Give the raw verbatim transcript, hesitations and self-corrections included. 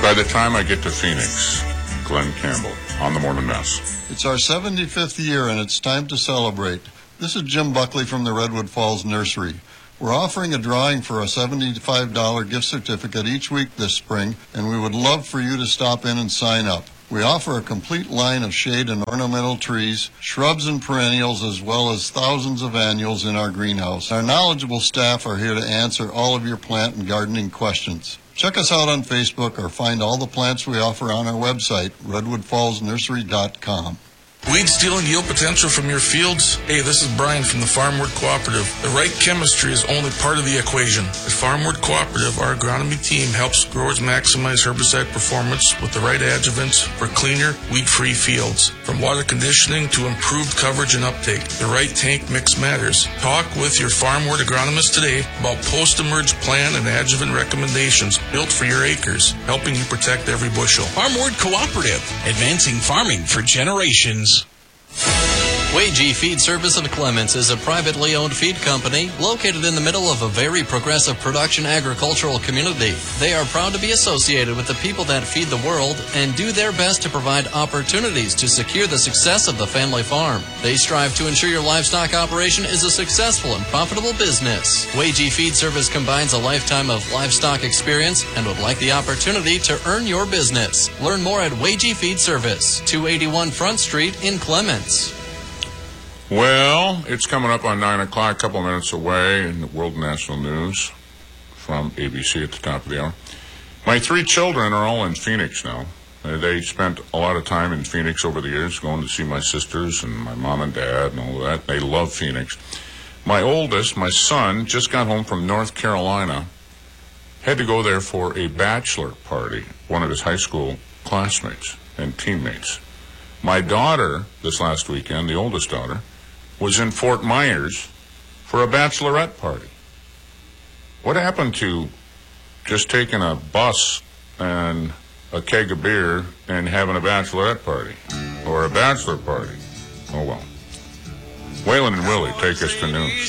by the time I get to Phoenix, Glenn Campbell on the Morning Mess. It's our seventy-fifth year, and it's time to celebrate. This is Jim Buckley from the Redwood Falls Nursery. We're offering a drawing for a seventy-five dollars gift certificate each week this spring, and we would love for you to stop in and sign up. We offer a complete line of shade and ornamental trees, shrubs and perennials, as well as thousands of annuals in our greenhouse. Our knowledgeable staff are here to answer all of your plant and gardening questions. Check us out on Facebook or find all the plants we offer on our website, redwood falls nursery dot com. Weed stealing yield potential from your fields? Hey, this is Brian from the Farmwood Cooperative. The right chemistry is only part of the equation. At Farmwood Cooperative, our agronomy team helps growers maximize herbicide performance with the right adjuvants for cleaner, weed-free fields. From water conditioning to improved coverage and uptake, the right tank mix matters. Talk with your Farmwood agronomist today about post-emerge plan and adjuvant recommendations built for your acres, helping you protect every bushel. Farmwood Cooperative, advancing farming for generations. Wagee Feed Service of Clements is a privately owned feed company located in the middle of a very progressive production agricultural community. They are proud to be associated with the people that feed the world and do their best to provide opportunities to secure the success of the family farm. They strive to ensure your livestock operation is a successful and profitable business. Wagee Feed Service combines a lifetime of livestock experience and would like the opportunity to earn your business. Learn more at Wagee Feed Service, two eighty-one Front Street in Clements. Well, it's coming up on nine o'clock, a couple of minutes away in the World National News from A B C at the top of the hour. My three children are all in Phoenix now. Uh, they spent a lot of time in Phoenix over the years, going to see my sisters and my mom and dad and all of that. They love Phoenix. My oldest, my son, just got home from North Carolina, had to go there for a bachelor party, one of his high school classmates and teammates. My daughter, this last weekend, the oldest daughter, was in Fort Myers for a bachelorette party. What happened to just taking a bus and a keg of beer and having a bachelorette party or a bachelor party? Oh, well. Waylon and Willie take us to news.